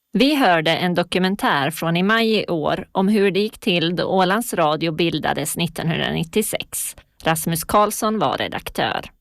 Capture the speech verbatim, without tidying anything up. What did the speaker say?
Vi hörde en dokumentär från i maj i år om hur det gick till då Ålands Radio bildades nittonhundranittiosex. Rasmus Karlsson var redaktör.